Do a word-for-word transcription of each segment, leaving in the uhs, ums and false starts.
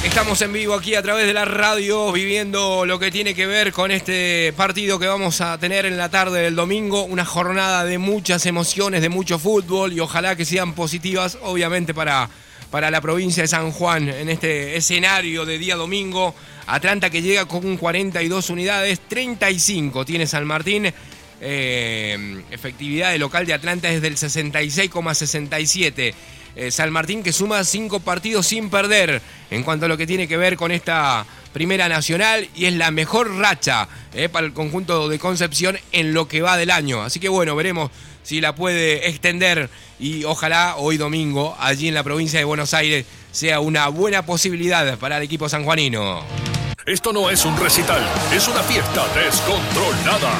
Estamos en vivo aquí a través de la radio, viviendo lo que tiene que ver con este partido que vamos a tener en la tarde del domingo. Una jornada de muchas emociones, de mucho fútbol, y ojalá que sean positivas, obviamente, para, para la provincia de San Juan en este escenario de día domingo. Atlanta, que llega con cuarenta y dos unidades, treinta y cinco tiene San Martín. Eh, efectividad de local de Atlanta es del sesenta y seis coma sesenta y siete. Eh, San Martín, que suma cinco partidos sin perder en cuanto a lo que tiene que ver con esta Primera Nacional, y es la mejor racha eh, para el conjunto de Concepción en lo que va del año. Así que bueno, veremos si la puede extender, y ojalá hoy domingo allí en la provincia de Buenos Aires sea una buena posibilidad para el equipo sanjuanino. Esto no es un recital, es una fiesta descontrolada.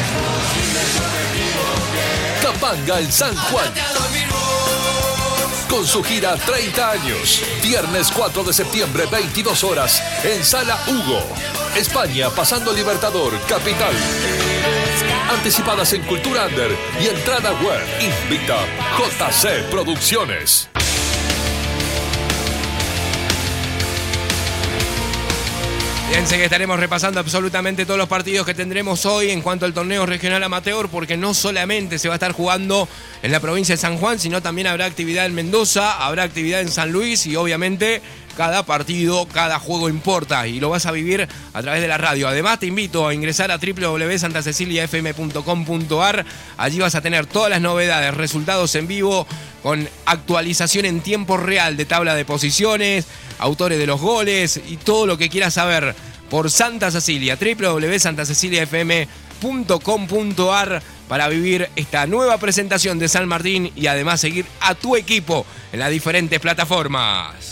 Capanga en San Juan, con su gira treinta años. Viernes cuatro de septiembre, veintidós horas, en Sala Hugo. España, pasando Libertador, Capital. Anticipadas en Cultura Under y entrada web. Invita J C Producciones. Fíjense que estaremos repasando absolutamente todos los partidos que tendremos hoy en cuanto al torneo regional amateur, porque no solamente se va a estar jugando en la provincia de San Juan, sino también habrá actividad en Mendoza, habrá actividad en San Luis, y obviamente cada partido, cada juego importa, y lo vas a vivir a través de la radio. Además, te invito a ingresar a w w w punto santa cecilia f m punto com punto a r. Allí vas a tener todas las novedades, resultados en vivo, con actualización en tiempo real de tabla de posiciones, autores de los goles y todo lo que quieras saber por Santa Cecilia. w w w punto santa cecilia f m punto com punto a r para vivir esta nueva presentación de San Martín, y además seguir a tu equipo en las diferentes plataformas.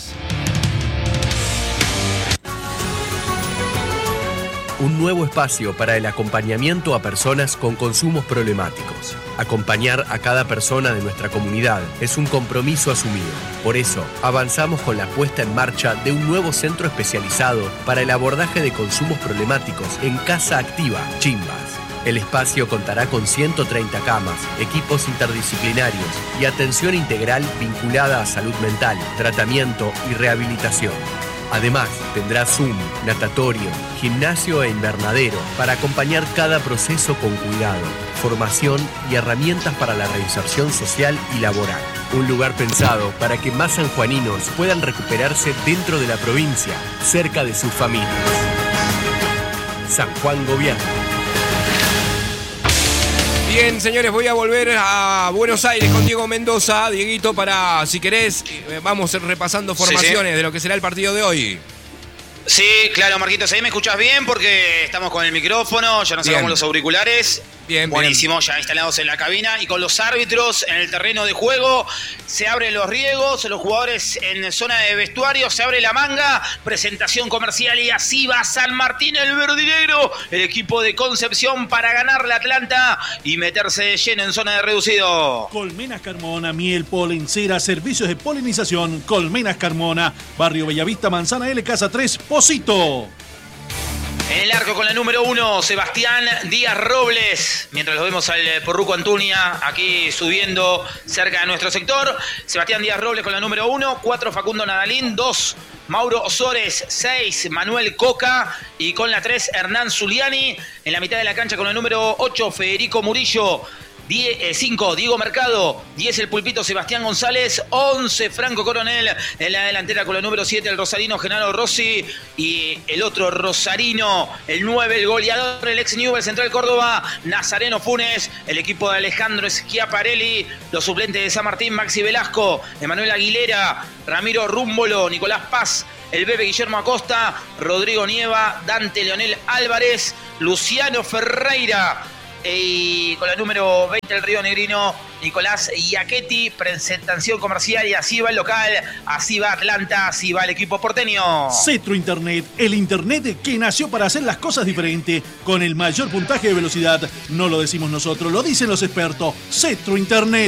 Un nuevo espacio para el acompañamiento a personas con consumos problemáticos. Acompañar a cada persona de nuestra comunidad es un compromiso asumido. Por eso, avanzamos con la puesta en marcha de un nuevo centro especializado para el abordaje de consumos problemáticos en Casa Activa, Chimbas. El espacio contará con ciento treinta camas, equipos interdisciplinarios y atención integral vinculada a salud mental, tratamiento y rehabilitación. Además, tendrá Zoom, natatorio, gimnasio e invernadero para acompañar cada proceso con cuidado, formación y herramientas para la reinserción social y laboral. Un lugar pensado para que más sanjuaninos puedan recuperarse dentro de la provincia, cerca de sus familias. San Juan Gobierno. Bien, señores, voy a volver a Buenos Aires con Diego Mendoza. Dieguito, para, si querés, vamos repasando formaciones sí, sí. de lo que será el partido de hoy. Sí, claro, Marquitos, ahí me escuchás bien porque estamos con el micrófono, ya nos sacamos los auriculares. Bien, buenísimo, bien. Ya instalados en la cabina y con los árbitros en el terreno de juego. Se abren los riegos, los jugadores en zona de vestuario, se abre la manga, presentación comercial, y así va San Martín, el verde y negro, el equipo de Concepción, para ganar la Atlanta y meterse de lleno en zona de reducido. Colmenas Carmona, miel, polen, cera, servicios de polinización. Colmenas Carmona, Barrio Bellavista, Manzana L, Casa tres, Pocito. En el arco con la número uno, Sebastián Díaz Robles. Mientras lo vemos al Porruco Antuña aquí subiendo cerca de nuestro sector. Sebastián Díaz Robles con la número uno. Cuatro, Facundo Nadalín. Dos, Mauro Osores. Seis, Manuel Coca. Y con la tres, Hernán Zuliani. En la mitad de la cancha con la número ocho, Federico Murillo. cinco, Diego Mercado. diez, el Pulpito Sebastián González. once, Franco Coronel. En la delantera con la número siete, el rosarino Genaro Rossi. Y el otro rosarino, el nueve, el goleador, el ex Newell's Central Córdoba, Nazareno Funes. El equipo de Alejandro Schiaparelli. Los suplentes de San Martín, Maxi Velasco, Emanuel Aguilera, Ramiro Rúmbolo, Nicolás Paz, el Bebe Guillermo Acosta, Rodrigo Nieva, Dante Leonel Álvarez, Luciano Ferreira. Y con la número veinte, el Río Negrino, Nicolás Iachetti. Presentación comercial, y así va el local, así va Atlanta, así va el equipo porteño. Cetro Internet, el internet que nació para hacer las cosas diferentes, con el mayor puntaje de velocidad. No lo decimos nosotros, lo dicen los expertos. Cetro Internet.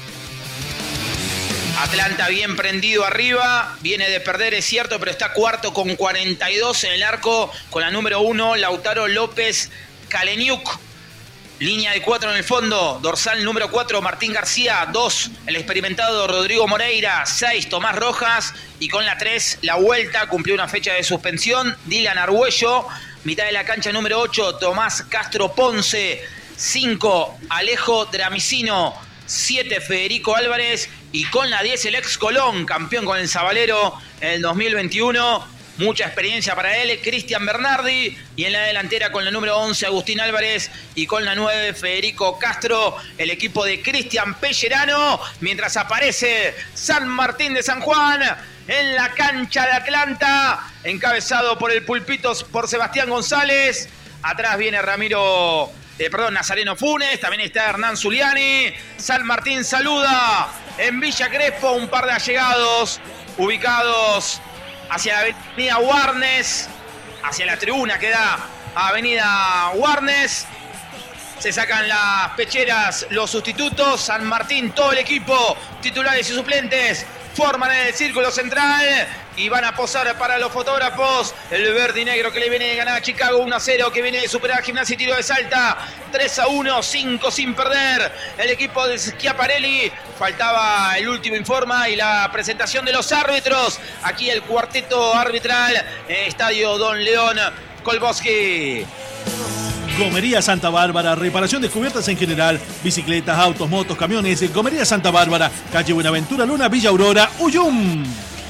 Atlanta bien prendido arriba, viene de perder, es cierto, pero está cuarto con cuarenta y dos en el arco, con la número uno, Lautaro López Kaleniuk. Línea de cuatro en el fondo. Dorsal número cuatro, Martín García. dos, el experimentado Rodrigo Moreira. seis, Tomás Rojas. Y con la tres, la vuelta. Cumplió una fecha de suspensión. Dylan Argüello. Mitad de la cancha número ocho, Tomás Castro Ponce. cinco, Alejo Dramicino. siete, Federico Álvarez. Y con la diez, el ex Colón, campeón con el Zabalero en el dos mil veintiuno. Mucha experiencia para él, Cristian Bernardi. Y en la delantera con la número once, Agustín Álvarez. Y con la nueve, Federico Castro. El equipo de Cristian Pellerano. Mientras aparece San Martín de San Juan en la cancha de Atlanta. Encabezado por el Pulpitos, por Sebastián González. Atrás viene Ramiro... Eh, perdón, Nazareno Funes, también está Hernán Zuliani. San Martín saluda en Villa Crespo, un par de allegados ubicados hacia la avenida Warnes, hacia la tribuna que da a avenida Warnes. Se sacan las pecheras los sustitutos. San Martín, todo el equipo, titulares y suplentes, forman en el círculo central y van a posar para los fotógrafos. El verde y negro que le viene de ganar a Chicago uno a cero, que viene de superar a Gimnasia y Tiro de Salta tres a uno, cinco sin perder. El equipo de Schiaparelli. Faltaba el último informe y la presentación de los árbitros. Aquí el cuarteto arbitral, eh, Estadio Don León Kolboski. Gomería Santa Bárbara, reparación de cubiertas en general, bicicletas, autos, motos, camiones. Gomería Santa Bárbara, calle Buenaventura Luna, Villa Aurora, Uyum.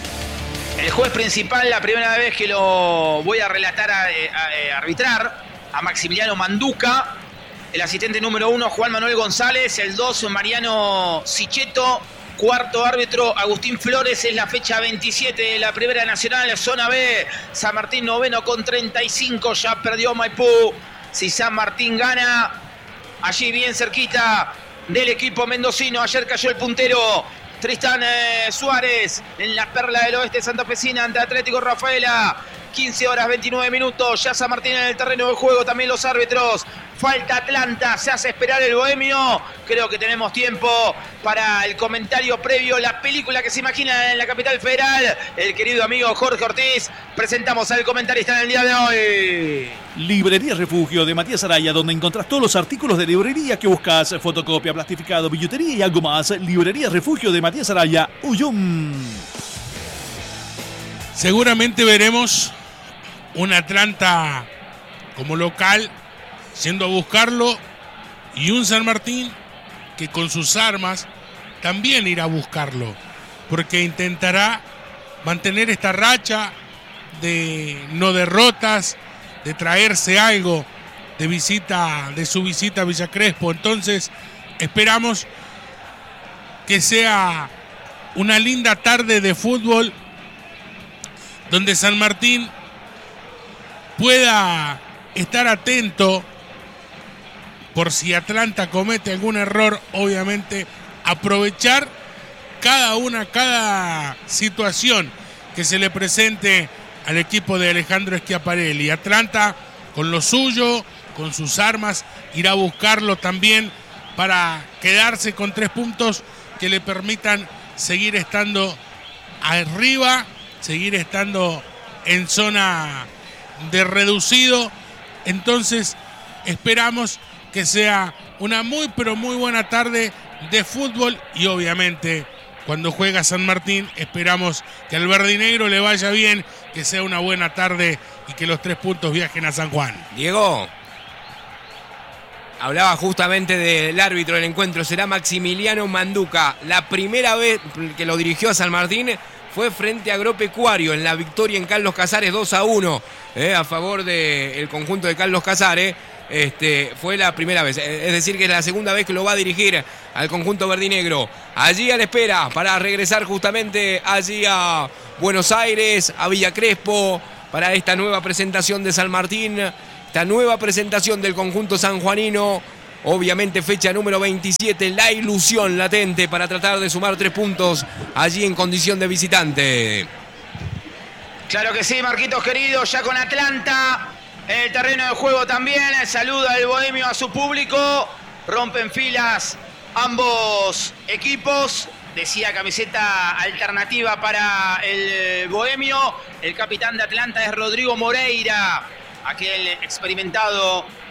El juez principal, la primera vez que lo voy a relatar a, a, a arbitrar, a Maximiliano Manduca. El asistente número uno, Juan Manuel González. El dos, Mariano Sichetto. Cuarto árbitro, Agustín Flores. Es la fecha veintisiete de la Primera Nacional, zona B. San Martín noveno con treinta y cinco, ya perdió Maipú. Si San Martín gana, allí bien cerquita del equipo mendocino. Ayer cayó el puntero Tristán eh, Suárez en la Perla del Oeste santafesina ante Atlético Rafaela. quince horas veintinueve minutos. Ya San Martín en el terreno de juego. También los árbitros. Falta Atlanta. Se hace esperar el bohemio. Creo que tenemos tiempo para el comentario previo. La película que se imagina en la capital federal. El querido amigo Jorge Ortiz. Presentamos al comentarista en el día de hoy. Librería Refugio de Matías Araya, donde encontrás todos los artículos de librería que buscas. Fotocopia, plastificado, billutería y algo más. Librería Refugio de Matías Araya, Uyum. Seguramente veremos un Atlanta como local yendo a buscarlo y un San Martín que con sus armas también irá a buscarlo, porque intentará mantener esta racha de no derrotas, de traerse algo de visita, de su visita a Villa Crespo. Entonces esperamos que sea una linda tarde de fútbol donde San Martín pueda estar atento por si Atlanta comete algún error, obviamente aprovechar cada una, cada situación que se le presente al equipo de Alejandro Schiaparelli. Atlanta con lo suyo, con sus armas, irá a buscarlo también para quedarse con tres puntos que le permitan seguir estando arriba, seguir estando en zona de reducido. Entonces esperamos que sea una muy pero muy buena tarde de fútbol y obviamente cuando juega San Martín esperamos que al verde y negro le vaya bien, que sea una buena tarde y que los tres puntos viajen a San Juan. Diego, hablaba justamente del árbitro del encuentro, será Maximiliano Manduca. La primera vez que lo dirigió a San Martín fue frente a Agropecuario en la victoria en Carlos Casares dos a uno eh, a favor del conjunto de Carlos Casares. Este, fue la primera vez, es decir que es la segunda vez que lo va a dirigir al conjunto verdinegro. Allí a la espera para regresar justamente allí a Buenos Aires, a Villa Crespo, para esta nueva presentación de San Martín, esta nueva presentación del conjunto sanjuanino. Obviamente fecha número veintisiete, la ilusión latente para tratar de sumar tres puntos allí en condición de visitante. Claro que sí, Marquitos querido, ya con Atlanta en el terreno de juego también. Saluda el bohemio a su público. Rompen filas ambos equipos. Decía camiseta alternativa para el bohemio. El capitán de Atlanta es Rodrigo Moreira, aquel experimentado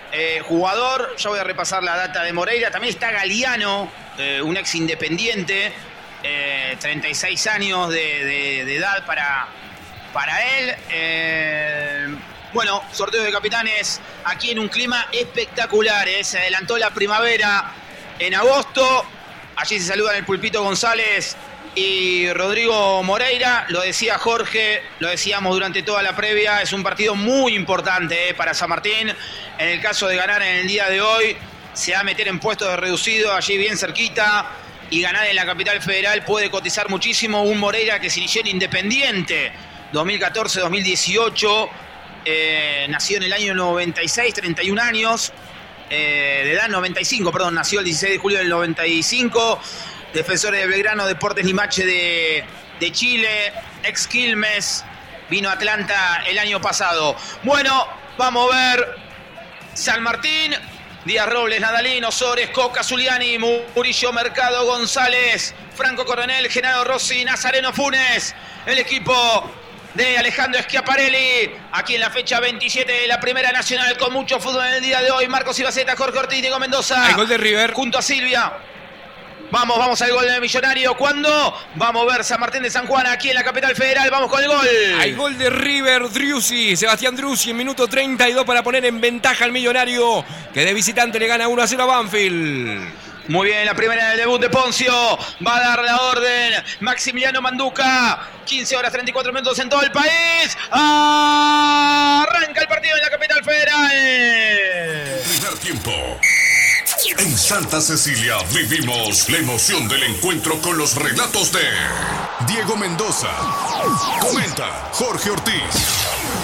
eh, jugador. Ya voy a repasar la data de Moreira. También está Galeano, eh, un ex Independiente, eh, treinta y seis años de, de, de edad para, para él. Eh, bueno, sorteo de capitanes aquí en un clima espectacular. Eh. Se adelantó la primavera en agosto. Allí se saludan el Pulpito González y Rodrigo Moreira. Lo decía Jorge, lo decíamos durante toda la previa, es un partido muy importante eh, para San Martín. En el caso de ganar en el día de hoy, se va a meter en puestos de reducido, allí bien cerquita, y ganar en la capital federal puede cotizar muchísimo. Un Moreira que se inició en Independiente dos mil catorce dos mil dieciocho, eh, nació en el año noventa y seis, treinta y un años, eh, de edad noventa y cinco, perdón, nació el dieciséis de julio del noventa y cinco. Defensores de Belgrano, Deportes Limache de, de Chile, ex Quilmes, vino a Atlanta el año pasado. Bueno, vamos a ver San Martín, Díaz Robles, Nadalín, Osores, Coca, Zuliani, Murillo, Mercado, González, Franco Coronel, Genaro Rossi, Nazareno Funes, el equipo de Alejandro Schiaparelli, aquí en la fecha veintisiete de la Primera Nacional, con mucho fútbol en el día de hoy. Marcos Ibaceta, Jorge Ortiz, Diego Mendoza. El gol de River. Junto a Silvia. Vamos, vamos al gol de Millonario. ¿Cuándo? Vamos a ver San Martín de San Juan aquí en la capital federal. Vamos con el gol. Hay gol de River, Driussi, Sebastián Driussi en minuto treinta y dos para poner en ventaja al Millonario, que de visitante le gana uno a cero a Banfield. Muy bien, la primera en el debut de Poncio. Va a dar la orden Maximiliano Manduca. quince horas treinta y cuatro minutos en todo el país. Arranca el partido en la capital federal. Primer tiempo. En Santa Cecilia vivimos la emoción del encuentro con los relatos de Diego Mendoza. Comenta Jorge Ortiz.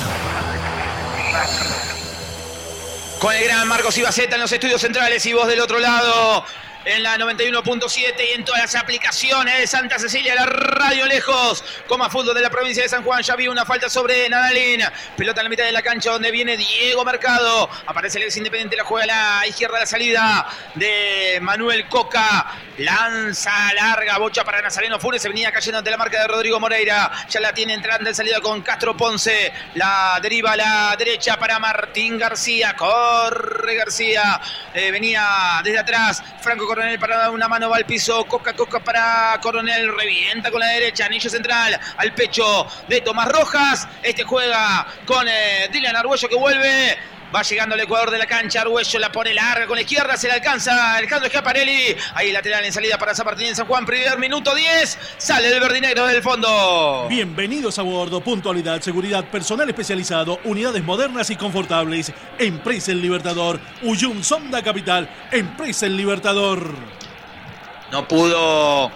Con el gran Marcos Ibaceta en los estudios centrales y vos del otro lado en la noventa y uno punto siete y en todas las aplicaciones de Santa Cecilia, la radio lejos. Coma Fútbol de la provincia de San Juan. Ya vi una falta sobre Nadalín. Pelota en la mitad de la cancha donde viene Diego Mercado. Aparece el ex Independiente, la juega a la izquierda, la salida de Manuel Coca. Lanza larga, bocha para Nazareno Funes. Se venía cayendo ante la marca de Rodrigo Moreira. Ya la tiene entrando en salida con Castro Ponce. La deriva a la derecha para Martín García. Corre García. Eh, venía desde atrás. Franco Coronel para dar una mano, va al piso. Coca, Coca para Coronel. Revienta con la derecha. Anillo central al pecho de Tomás Rojas. Este juega con eh, Dylan Arguello que vuelve. Va llegando al Ecuador de la cancha. Arguello la pone larga con la izquierda. Se la alcanza Alejandro Schiaparelli. Ahí lateral en salida para San Martín en San Juan. Primer minuto diez. Sale el verdinegro del fondo. Bienvenidos a bordo. Puntualidad, seguridad, personal especializado, unidades modernas y confortables. Empresa El Libertador. Uyum Sonda Capital. Empresa El Libertador. No pudo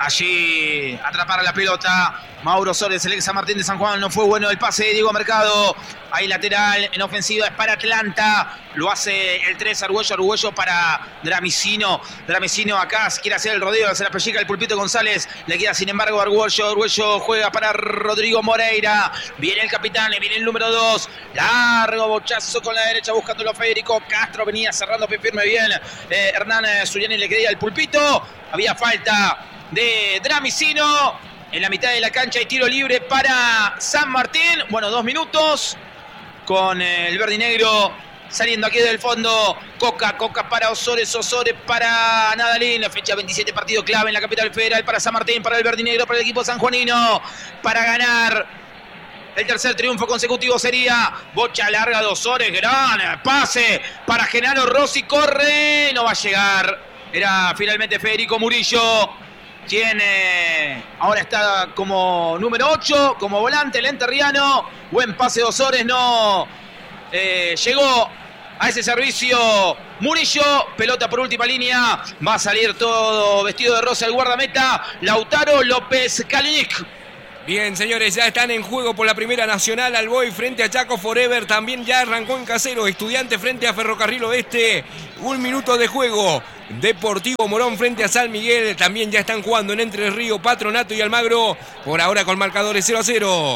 allí atrapar la pelota Mauro Sores, el ex San Martín de San Juan. No fue bueno el pase de Diego Mercado. Ahí lateral en ofensiva es para Atlanta. Lo hace el tres, Arguello. Arguello para Dramicino. Dramicino acá quiere hacer el rodeo, se la pellica el Pulpito González. Le queda sin embargo Arguello. Arguello juega para Rodrigo Moreira. Viene el capitán, viene el número dos. Largo bochazo con la derecha buscándolo Federico Castro. Venía cerrando firme bien. Eh, Hernán Zuliani le quería el Pulpito. Había falta de Dramicino. En la mitad de la cancha hay tiro libre para San Martín. Bueno, dos minutos con el verdinegro saliendo aquí del fondo. Coca, Coca para Osores, Osores para Nadalín. La fecha veintisiete, partido clave en la capital federal para San Martín, para el verdinegro, para el equipo sanjuanino. Para ganar el tercer triunfo consecutivo sería bocha larga de Osores. Gran pase para Genaro Rossi. Corre, no va a llegar. Era finalmente Federico Murillo, quien eh, ahora está como número ocho, como volante, el enterriano. Buen pase de Osores, no eh, llegó a ese servicio Murillo. Pelota por última línea. Va a salir todo vestido de rosa el guardameta Lautaro López Kalinic. Bien, señores, ya están en juego por la Primera Nacional. Alboy frente a Chaco Forever. También ya arrancó en Casero. Estudiante frente a Ferrocarril Oeste. Un minuto de juego. Deportivo Morón frente a San Miguel. También ya están jugando en Entre Río, Patronato y Almagro. Por ahora con marcadores cero a cero.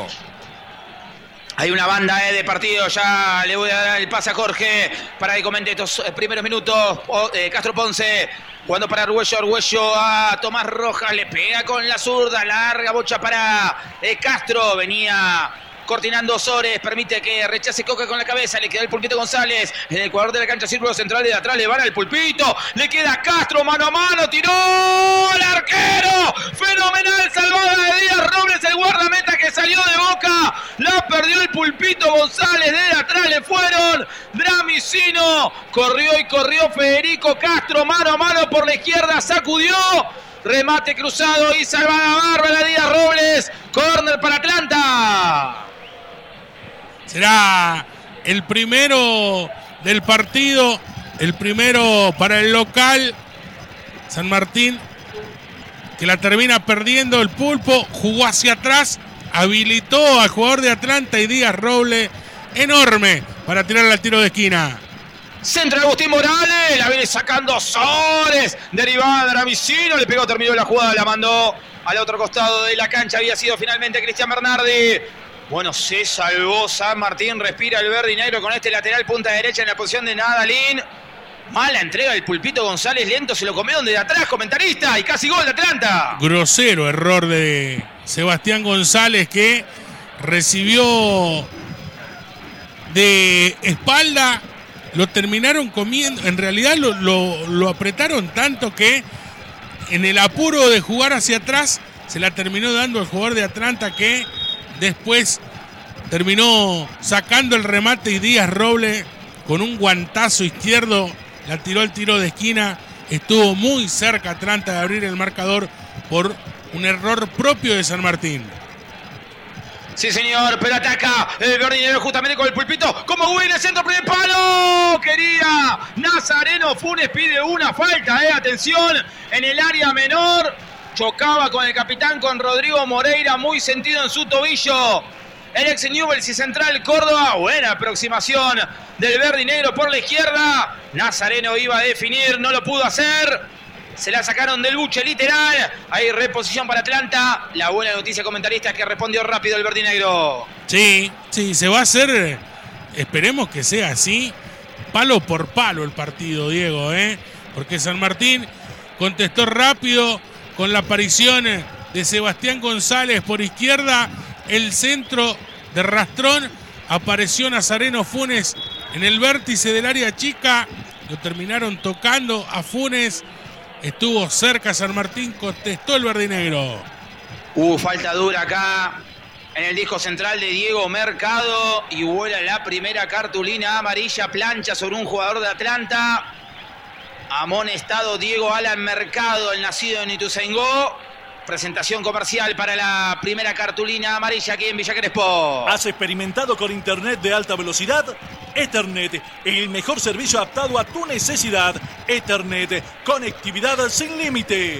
Hay una banda eh, de partido. Ya le voy a dar el pase a Jorge para que comente estos primeros minutos. O, eh, Castro Ponce jugando para Arguello. Arguello a Tomás Rojas. Le pega con la zurda. Larga bocha para eh, Castro. Venía cortinando Osores, permite que rechace Coca con la cabeza, le queda el Pulpito González, en el cuadro de la cancha, círculo central de atrás, le van al Pulpito, le queda Castro, mano a mano, tiró al arquero, fenomenal salvada de Díaz Robles, el guardameta que salió de Boca, la perdió el Pulpito González, de atrás le fueron, Dramicino, corrió y corrió Federico Castro, mano a mano por la izquierda, sacudió, remate cruzado y salvada bárbara Díaz Robles, córner para Atlanta. Será el primero del partido, el primero para el local, San Martín, que la termina perdiendo el Pulpo, jugó hacia atrás, habilitó al jugador de Atlanta y Díaz Robles, enorme, para tirarle al tiro de esquina. Centro Agustín Morales, la viene sacando Sores, derivada de Dramicino, le pegó, terminó la jugada, la mandó al otro costado de la cancha, había sido finalmente Cristian Bernardi. Bueno, se salvó San Martín, respira el verde y negro con este lateral punta derecha en la posición de Nadalín. Mala entrega del Pulpito González, lento, se lo comió de atrás, comentarista, y casi gol de Atlanta. Grosero error de Sebastián González, que recibió de espalda, lo terminaron comiendo, en realidad lo, lo, lo apretaron tanto que en el apuro de jugar hacia atrás se la terminó dando el jugador de Atlanta, que después terminó sacando el remate y Díaz Robles con un guantazo izquierdo la tiró al tiro de esquina. Estuvo muy cerca Atlanta de abrir el marcador por un error propio de San Martín. Sí, señor, pero ataca el Verdinero justamente con el Pulpito. Como Win, el centro, primer palo. Quería Nazareno Funes, pide una falta, eh. Atención, en el área menor. Chocaba con el capitán, con Rodrigo Moreira, muy sentido en su tobillo. El ex Newell's y Central Córdoba. Buena aproximación del Verdinegro por la izquierda. Nazareno iba a definir, no lo pudo hacer. Se la sacaron del buche literal. Hay reposición para Atlanta. La buena noticia, comentarista, es que respondió rápido el verdinegro. Sí, sí, se va a hacer, esperemos que sea así, palo por palo el partido, Diego, ¿eh? Porque San Martín contestó rápido con la aparición de Sebastián González por izquierda. El centro de Rastrón, apareció Nazareno Funes en el vértice del área chica. Lo terminaron tocando a Funes. Estuvo cerca San Martín, contestó el verdinegro. Uh, falta dura acá en el disco central de Diego Mercado y vuela la primera cartulina amarilla, plancha sobre un jugador de Atlanta. Amonestado Diego Alan Mercado, el nacido en Ituzaingó. Presentación comercial para la primera cartulina amarilla aquí en Villa Crespo. ¿Has experimentado con internet de alta velocidad? Ethernet, el mejor servicio adaptado a tu necesidad. Ethernet, conectividad sin límite.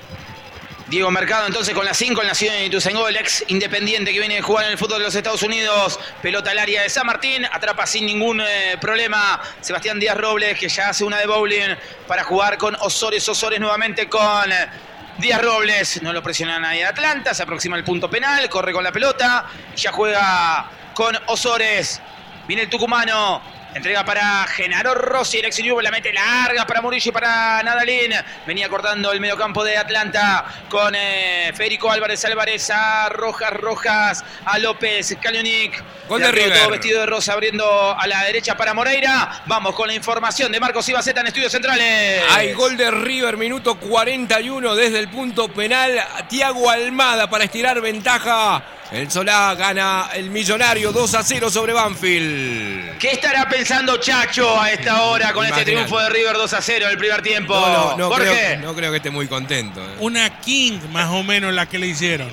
Diego Mercado entonces con la cinco, el nacido en Ituzaingó, el ex Independiente que viene a jugar en el fútbol de los Estados Unidos. Pelota al área de San Martín, atrapa sin ningún eh, problema Sebastián Díaz Robles, que ya hace una de bowling para jugar con Osores. Osores nuevamente con eh, Díaz Robles, no lo presiona nadie de Atlanta, se aproxima al punto penal, corre con la pelota, ya juega con Osores. Viene el tucumano, entrega para Genaro Rossi, el ex Newell's, la mete larga para Murillo y para Nadalín. Venía cortando el mediocampo de Atlanta con eh, Federico Álvarez Álvarez, a Rojas Rojas, a López Calionic. Gol de River. Todo vestido de rosa, abriendo a la derecha para Moreira. Vamos con la información de Marcos Ibaceta en Estudios Centrales. Hay gol de River, minuto cuarenta y uno desde el punto penal. Thiago Almada para estirar ventaja. El Solá gana el Millonario dos a cero sobre Banfield. ¿Qué estará pensando Chacho a esta hora con Imagínate. este triunfo de River dos a cero en el primer tiempo? No, no, no, ¿Por creo, qué? no creo que esté muy contento. eh. Una King más o menos la que le hicieron.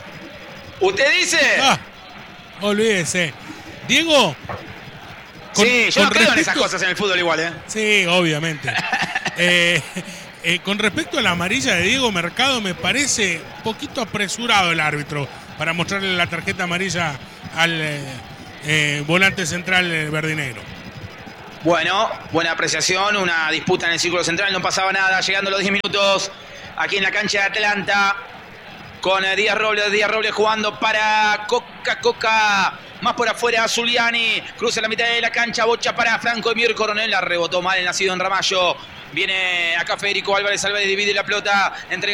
¿Usted dice? Ah, olvídese. Diego. con- sí, yo con no creo en respecto- esas cosas en el fútbol igual, ¿eh? Sí, obviamente. eh, eh, con respecto a la amarilla de Diego Mercado, me parece un poquito apresurado el árbitro para mostrarle la tarjeta amarilla al eh, eh, volante central eh, verdinegro. Bueno, buena apreciación, una disputa en el círculo central, no pasaba nada, llegando los diez minutos aquí en la cancha de Atlanta con eh, Díaz Robles, Díaz Robles jugando para Coca Coca, más por afuera Zuliani, cruza la mitad de la cancha, bocha para Franco Emir Coronel, la rebotó mal el nacido en Ramallo, viene acá Federico Álvarez Álvarez, divide la pelota, entrega